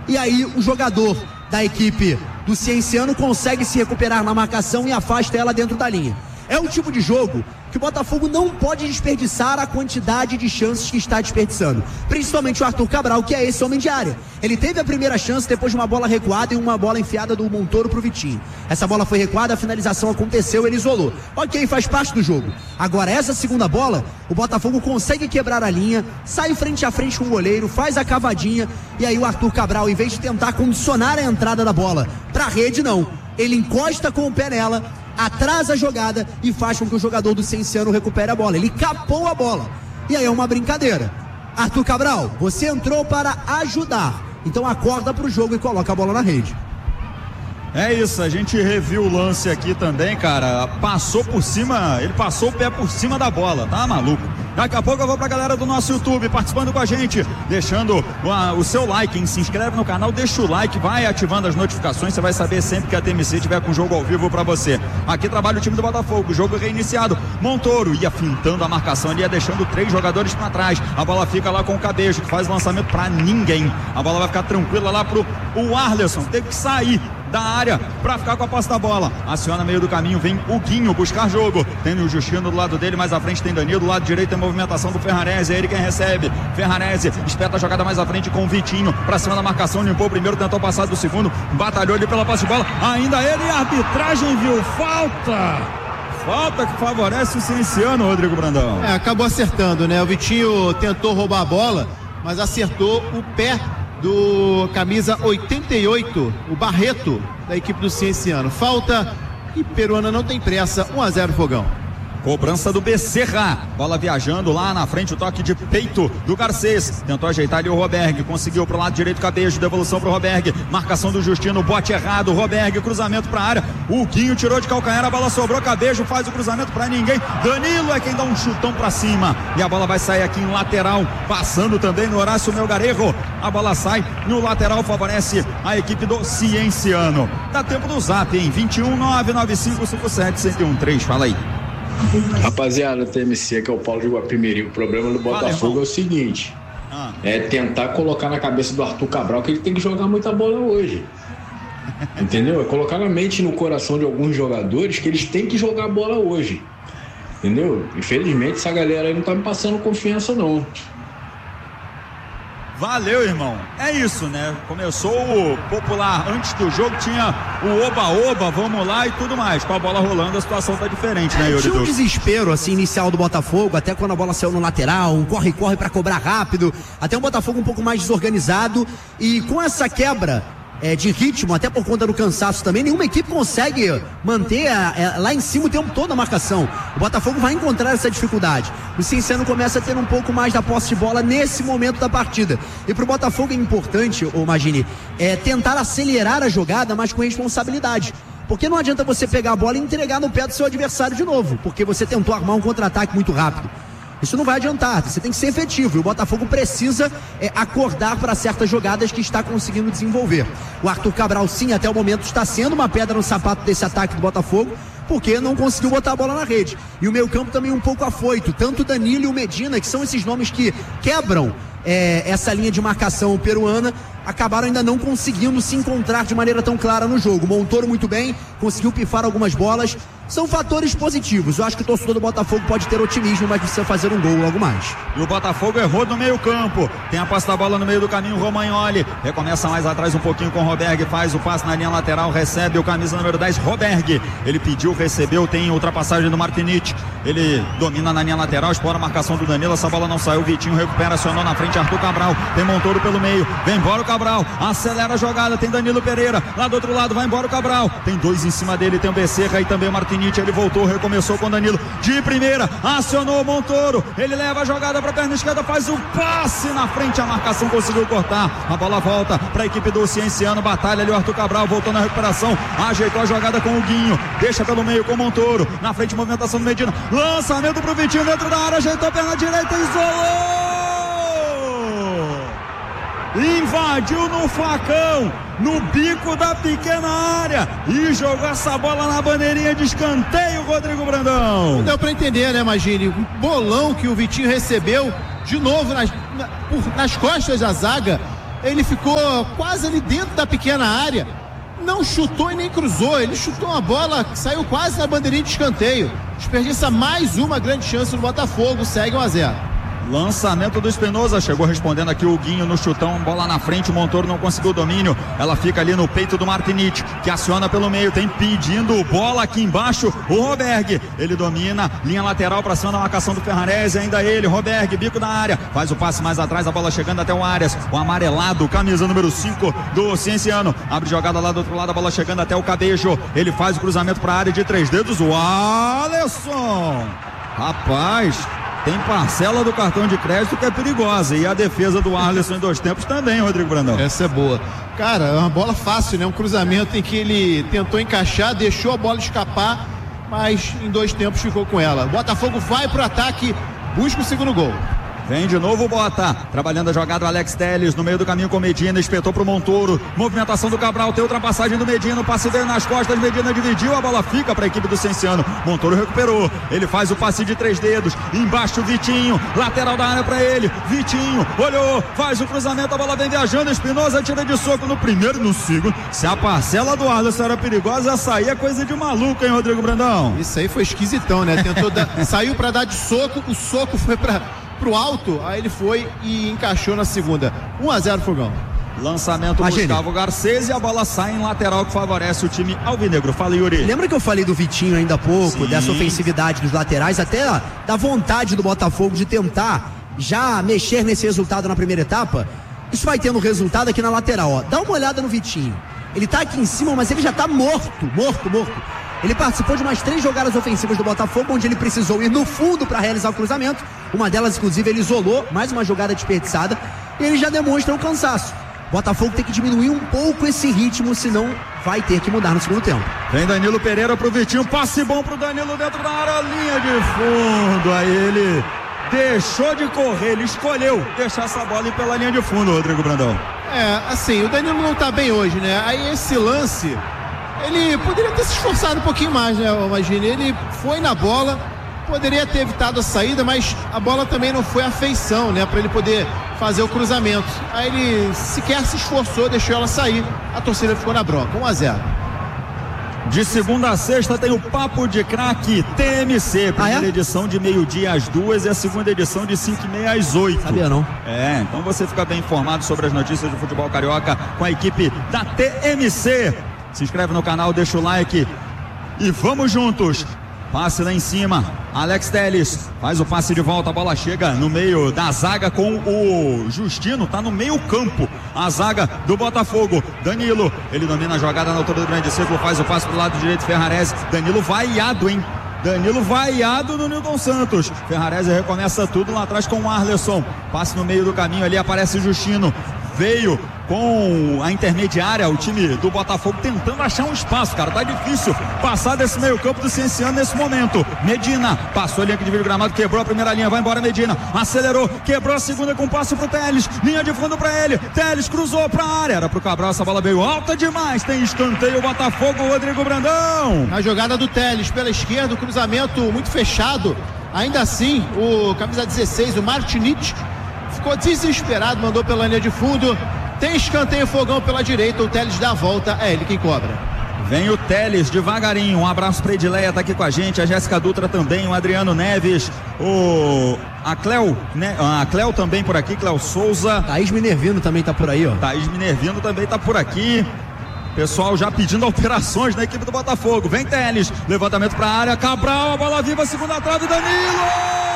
e aí o jogador da equipe do Cienciano consegue se recuperar na marcação e afasta ela dentro da linha. É um tipo de jogo que o Botafogo não pode desperdiçar a quantidade de chances que está desperdiçando. Principalmente o Arthur Cabral, que é esse homem de área. Ele teve a primeira chance depois de uma bola recuada e uma bola enfiada do Montoro pro Vitinho. Essa bola foi recuada, a finalização aconteceu, ele isolou. Ok, faz parte do jogo. Agora, essa segunda bola, o Botafogo consegue quebrar a linha, sai frente a frente com o goleiro, faz a cavadinha, e aí o Arthur Cabral, em vez de tentar condicionar a entrada da bola pra rede, não. Ele encosta com o pé nela, atrasa a jogada e faz com que o jogador do Cienciano recupere a bola. Ele capou a bola. E aí é uma brincadeira. Arthur Cabral, você entrou para ajudar. Então acorda pro jogo e coloca a bola na rede. É isso, a gente reviu o lance aqui também, cara. Passou por cima, ele passou o pé por cima da bola, tá maluco? Daqui a pouco eu vou pra galera do nosso YouTube participando com a gente, deixando o seu like, hein? Se inscreve no canal, deixa o like, vai ativando as notificações, você vai saber sempre que a TMC tiver com o jogo ao vivo pra você. Aqui trabalha o time do Botafogo, jogo reiniciado. Montoro ia fintando a marcação, ele ia deixando 3 jogadores pra trás. A bola fica lá com o Cabejo, que faz o lançamento pra ninguém. A bola vai ficar tranquila lá pro Arleson, teve que sair da área para ficar com a posse da bola. Aciona meio do caminho, vem o Guinho buscar jogo. Tem o Justino do lado dele, mais à frente tem Danilo, do lado direito tem movimentação do Ferrarese, é ele quem recebe. Ferrarese espeta a jogada mais à frente com o Vitinho, para cima da marcação, limpou o primeiro, tentou passar do segundo, batalhou ali pela posse de bola, ainda ele, e a arbitragem viu falta que favorece o Cienciano, Rodrigo Brandão. Acabou acertando, né? O Vitinho tentou roubar a bola, mas acertou o pé do camisa 88, o Barreto, da equipe do Cienciano. Falta e Peruana não tem pressa. 1-0 Fogão. Cobrança do Becerra, bola viajando lá na frente, o toque de peito do Garcês, tentou ajeitar ali o Roberg, conseguiu pro lado direito, Cabejo, devolução pro Roberg, marcação do Justino, bote errado, Roberg, cruzamento pra área, o Guinho tirou de calcanhar, a bola sobrou, Cabejo faz o cruzamento pra ninguém, Danilo é quem dá um chutão pra cima, e a bola vai sair aqui em lateral, passando também no Horácio Melgarejo, a bola sai no lateral, favorece a equipe do Cienciano. Dá tempo do zap, hein? 21995571013, fala aí. Rapaziada, TMC, que é o Paulo de Guapimirim. O problema do Botafogo é o seguinte: é tentar colocar na cabeça do Arthur Cabral que ele tem que jogar muita bola hoje. Entendeu? É colocar na mente e no coração de alguns jogadores que eles têm que jogar bola hoje. Entendeu? Infelizmente, essa galera aí não tá me passando confiança, não. Valeu, irmão. É isso, né? Começou o popular, antes do jogo tinha o oba-oba, vamos lá e tudo mais. Com a bola rolando, a situação tá diferente, né, Yuri? Tinha um desespero, assim, inicial do Botafogo, até quando a bola saiu no lateral, um corre-corre pra cobrar rápido, até um Botafogo um pouco mais desorganizado, e com essa quebra de ritmo, até por conta do cansaço também, nenhuma equipe consegue manter lá em cima o tempo todo a marcação. O Botafogo vai encontrar essa dificuldade. O Cienciano começa a ter um pouco mais da posse de bola nesse momento da partida. E pro Botafogo é importante, Magini, tentar acelerar a jogada, mas com responsabilidade. Porque não adianta você pegar a bola e entregar no pé do seu adversário de novo, porque você tentou armar um contra-ataque muito rápido. Isso não vai adiantar, você tem que ser efetivo, e o Botafogo precisa acordar para certas jogadas que está conseguindo desenvolver. O Arthur Cabral, sim, até o momento está sendo uma pedra no sapato desse ataque do Botafogo, porque não conseguiu botar a bola na rede. E o meio campo também um pouco afoito, tanto o Danilo e o Medina, que são esses nomes que quebram essa linha de marcação peruana, acabaram ainda não conseguindo se encontrar de maneira tão clara no jogo. Montoro muito bem, conseguiu pifar algumas bolas. São fatores positivos. Eu acho que o torcedor do Botafogo pode ter otimismo, mas precisa fazer um gol logo mais. E o Botafogo errou no meio campo. Tem a posse da bola no meio do caminho, Romagnoli. Recomeça mais atrás um pouquinho com o Roberg. Faz o passe na linha lateral, recebe o camisa número 10, Roberg. Ele pediu, recebeu, tem ultrapassagem do Martinich. Ele domina na linha lateral, explora a marcação do Danilo. Essa bola não saiu, Vitinho recupera, acionou na frente Arthur Cabral. Tem Montoro pelo meio, vem embora o Cabral. Acelera a jogada, tem Danilo Pereira. Lá do outro lado, vai embora o Cabral. Tem 2 em cima dele, tem o Becerra e também o Martinich. Ele voltou, recomeçou com Danilo de primeira, acionou o Montoro, ele leva a jogada para a perna esquerda, faz o passe na frente, a marcação conseguiu cortar, a bola volta para a equipe do Cienciano, batalha ali o Arthur Cabral, voltou na recuperação, ajeitou a jogada com o Guinho, deixa pelo meio com o Montoro, na frente movimentação do Medina, lançamento pro Vitinho dentro da área, ajeitou a perna direita, isolou, invadiu no facão, no bico da pequena área e jogou essa bola na bandeirinha de escanteio, Rodrigo Brandão. Não deu pra entender, né, Magini? Um bolão que o Vitinho recebeu de novo nas costas da zaga, ele ficou quase ali dentro da pequena área, não chutou e nem cruzou, ele chutou uma bola que saiu quase na bandeirinha de escanteio, desperdiça mais uma grande chance no Botafogo, segue 1-0. Lançamento do Espinosa, chegou respondendo aqui o Guinho no chutão, bola na frente, o Montoro não conseguiu o domínio, ela fica ali no peito do Martinic, que aciona pelo meio, tem pedindo bola aqui embaixo, o Roberg, ele domina, linha lateral pra cima da marcação do Ferrarese, ainda ele, Roberg, bico da área, faz o passe mais atrás, a bola chegando até o Arias, o amarelado, camisa número 5 do Cienciano, abre jogada lá do outro lado, a bola chegando até o Cabejo, ele faz o cruzamento pra área de 3 dedos, o Alisson, rapaz, tem parcela do cartão de crédito que é perigosa, e a defesa do Alisson em 2 tempos também, Rodrigo Brandão. Essa é boa. Cara, é uma bola fácil, né? Um cruzamento em que ele tentou encaixar, deixou a bola escapar, mas em 2 tempos ficou com ela. O Botafogo vai pro ataque, busca o segundo gol. Vem de novo o Bota, trabalhando a jogada o Alex Telles, no meio do caminho com Medina, espetou pro Montoro, movimentação do Cabral, tem ultrapassagem do Medina, o passe veio nas costas, Medina dividiu, a bola fica para a equipe do Cienciano, Montoro recuperou, ele faz o passe de 3 dedos, embaixo Vitinho, lateral da área para ele, Vitinho, olhou, faz o cruzamento, a bola vem viajando, Espinosa tira de soco no primeiro e no segundo, se a parcela do Alisson era perigosa, essa aí é coisa de maluco, hein, Rodrigo Brandão? Isso aí foi esquisitão, né? Tentou saiu para dar de soco, o soco foi pro alto, aí ele foi e encaixou na segunda. 1-0 Fogão. Lançamento Gustavo Garcês e a bola sai em lateral que favorece o time alvinegro. Fala, Yuri. Lembra que eu falei do Vitinho ainda há pouco, Sim. dessa ofensividade dos laterais, até da vontade do Botafogo de tentar já mexer nesse resultado na primeira etapa? Isso vai tendo resultado aqui na lateral, ó. Dá uma olhada no Vitinho. Ele tá aqui em cima, mas ele já tá morto. Ele participou de mais 3 jogadas ofensivas do Botafogo, onde ele precisou ir no fundo para realizar o cruzamento. Uma delas, inclusive, ele isolou, mais uma jogada desperdiçada, e ele já demonstra o cansaço. O Botafogo tem que diminuir um pouco esse ritmo, senão vai ter que mudar no segundo tempo. Vem Danilo Pereira pro Vitinho, passe bom pro Danilo dentro da área, linha de fundo. Aí ele deixou de correr, ele escolheu deixar essa bola ir pela linha de fundo, Rodrigo Brandão. Assim, o Danilo não tá bem hoje, né? Aí esse lance, ele poderia ter se esforçado um pouquinho mais, né? Imagina, ele foi na bola, poderia ter evitado a saída, mas a bola também não foi a feição, né? Para ele poder fazer o cruzamento. Aí ele sequer se esforçou, deixou ela sair. A torcida ficou na bronca. 1-0. De segunda a sexta tem o Papo de Craque TMC. Primeira edição de meio-dia às 2 e a segunda edição de 5h30 às 8. Sabia não? Então você fica bem informado sobre as notícias do futebol carioca com a equipe da TMC. Se inscreve no canal, deixa o like e vamos juntos. Passe lá em cima, Alex Telles faz o passe de volta, a bola chega no meio da zaga com o Justino, tá no meio campo, a zaga do Botafogo, Danilo, ele domina a jogada na altura do grande círculo, faz o passe pro lado direito, Ferrarese, Danilo vaiado, hein? Danilo vaiado no Nilton Santos, Ferrarese recomeça tudo lá atrás com o Arleson, passe no meio do caminho ali, aparece o Justino, veio com a intermediária, o time do Botafogo tentando achar um espaço, cara, tá difícil passar desse meio campo do Cienciano nesse momento. Medina, passou a linha que divide o gramado, quebrou a primeira linha, vai embora Medina, acelerou, quebrou a segunda com passe pro Telles, linha de fundo pra ele, Telles cruzou pra área, era pro Cabral, essa bola veio alta demais, tem escanteio Botafogo, Rodrigo Brandão. Na jogada do Telles pela esquerda, o cruzamento muito fechado, ainda assim o camisa 16, o Martinic, ficou desesperado, mandou pela linha de fundo. Tem escanteio Fogão pela direita, o Telles dá a volta, é ele quem cobra. Vem o Telles devagarinho, um abraço pra Edileia, tá aqui com a gente, a Jéssica Dutra também, o Adriano Neves, a Cléo também por aqui, Cléo Souza. Thaís Minervino também tá por aí, ó. Thaís Minervino também tá por aqui. Pessoal já pedindo alterações na equipe do Botafogo. Vem Telles, levantamento pra área, Cabral, a bola viva, segunda trave, Danilo!